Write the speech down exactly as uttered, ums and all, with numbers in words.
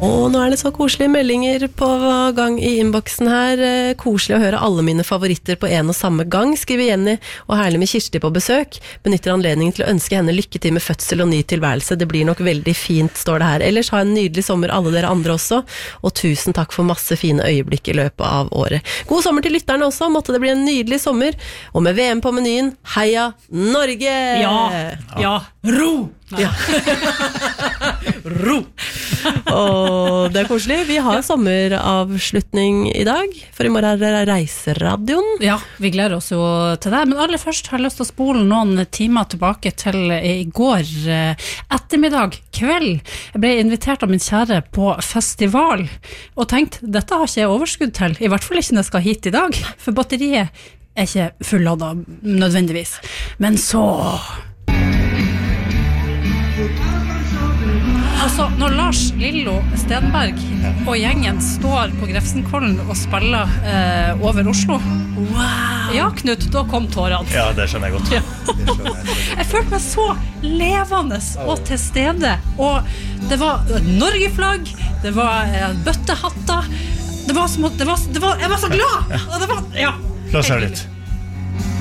Og nå er det så koselige meldinger på gang i innboksen her. Koselig å høre alle mine favoritter på en og samme gang, skriver Jenny, og herlig med Kirsti på besøk. Benytter anledningen til å ønske henne lykke til med fødsel og ny tilværelse. Det blir nok veldig fint, står det her. Ellers ha en nydelig sommer alle dere andre også, og tusen takk for masse fine øyeblikk i løpet av året. God sommer til lytterne også, måtte det bli en nydelig sommer, og med V M på menyen, heia Norge! Ja, ja, ro! Ja. Ro! Og det er koselig. Vi har sommeravslutning i dag, for i morgen er det reiseradioen. Ja, vi gleder oss jo til det. Men aller først har jeg lyst til å spole noen timer tilbake til i går ettermiddag, kveld. Jeg ble invitert av min kjære på festival, og tenkte, dette har ikke jeg overskudd til, i hvert fall ikke når jeg skal hit i dag, for batteriet er ikke fulladet nødvendigvis. Men så... Altså, når Lars Lillo Stenberg og gjengen står på Grefsenkollen og spiller eh, over Oslo, wow. Ja, Knut, da kom tårene. Ja, det skjønner jeg godt. Ja. Jeg følte meg så levende og til stede, og det var Norge-flagg, det var eh, bøttehatter, det var som at, det var, det var, jeg var så glad! Og det var, ja, La oss høre litt.